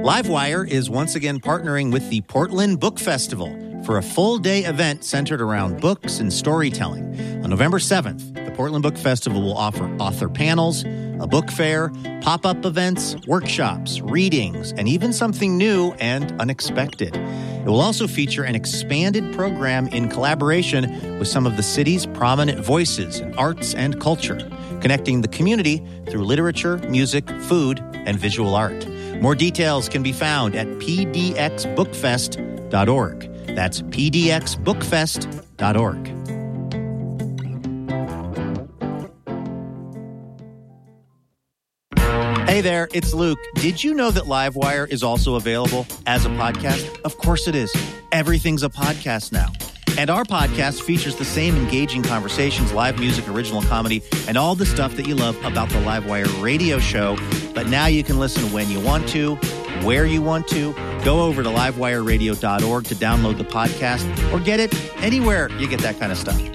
Livewire is once again partnering with the Portland Book Festival for a full-day event centered around books and storytelling. On November 7th, the Portland Book Festival will offer author panels, a book fair, pop-up events, workshops, readings, and even something new and unexpected. It will also feature an expanded program in collaboration with some of the city's prominent voices in arts and culture, connecting the community through literature, music, food, and visual art. More details can be found at pdxbookfest.org. That's pdxbookfest.org. Hey there, it's Luke. Did you know that Livewire is also available as a podcast? Of course it is. Everything's a podcast now. And our podcast features the same engaging conversations, live music, original comedy, and all the stuff that you love about the Livewire radio show. But now you can listen when you want to, where you want to. Go over to livewireradio.org to download the podcast or get it anywhere you get that kind of stuff.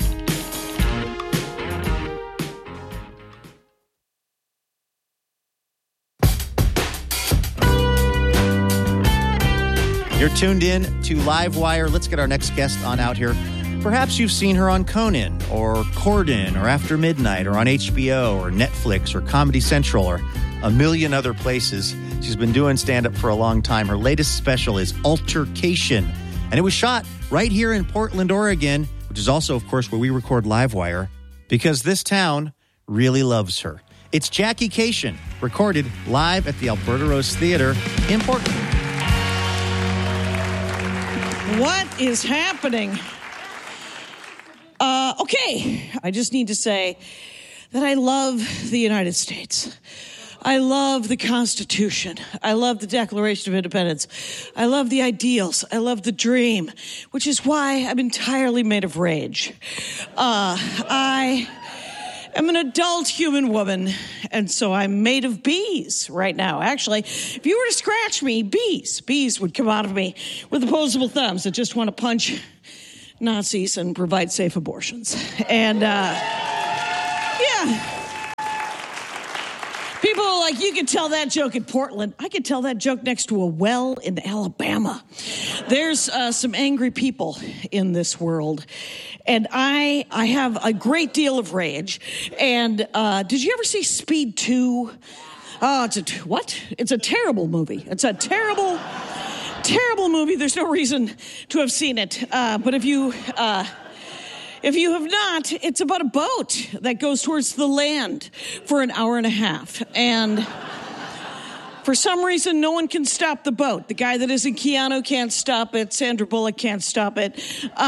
You're tuned in to Livewire. Let's get our next guest on out here. Perhaps you've seen her on Conan or Corden or After Midnight or on HBO or Netflix or Comedy Central or a million other places. She's been doing stand-up for a long time. Her latest special is Altercation, and it was shot right here in Portland, Oregon, which is also, of course, where we record Livewire, because this town really loves her. It's Jackie Kashian, recorded live at the Alberta Rose Theater in Portland. What is happening? Okay, I just need to say that I love the United States. I love the Constitution. I love the Declaration of Independence. I love the ideals. I love the dream, which is why I'm entirely made of rage. I am an adult human woman, and so I'm made of bees right now. Actually, if you were to scratch me, bees would come out of me with opposable thumbs that just want to punch Nazis and provide safe abortions. And, yeah. People are like, you can tell that joke in Portland. I could tell that joke next to a well in Alabama. There's some angry people in this world. And I have a great deal of rage. And did you ever see Speed 2? It's a terrible movie. It's a terrible movie. There's no reason to have seen it. But if you have not, it's about a boat that goes towards the land for an hour and a half. And for some reason, no one can stop the boat. The guy that isn't Keanu can't stop it. Sandra Bullock can't stop it.